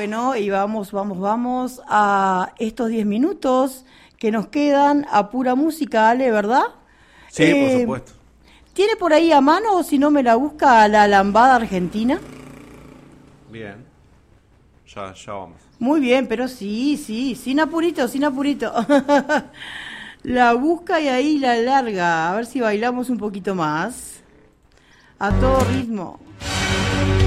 Bueno, y vamos a estos 10 minutos que nos quedan a pura música, Ale, ¿verdad? Sí, por supuesto. ¿Tiene por ahí a mano, o si no me la busca, la lambada argentina? Bien, ya vamos. Muy bien, pero sí, sin apurito, sin apurito. La busca y ahí la larga, a ver si bailamos un poquito más. A todo ritmo.